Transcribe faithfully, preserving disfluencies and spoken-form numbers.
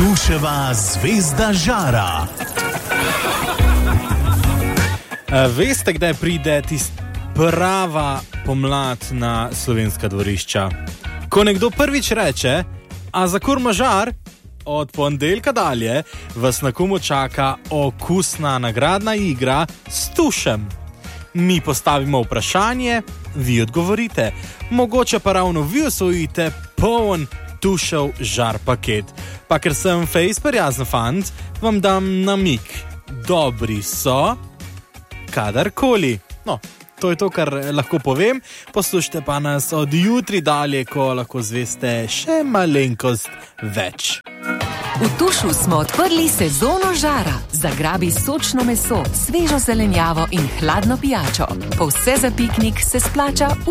Tuševa zvezda žara. A veste, kdaj pride tista prava pomlad na slovenska dvorišča? Ko nekdo prvič reče, a za kurma žar, od ponedeljka dalje vas na Kumu čaka okusna nagradna igra s tušem. Mi postavimo vprašanje, vi odgovorite. Mogoče pa ravno vi osvojite poln tušev žar paket. Pa ker sem fejs prijazen fant, vam dam namig. Dobri so kadarkoli. No, to je to, kar lahko povem. Poslušajte pa nas od jutri dalje, ko lahko zveste še malenkost več. V Tušu smo odprli sezono žara. Zagrabi sočno meso, svežo zelenjavo in hladno pijačo. Po vse za piknik se splača v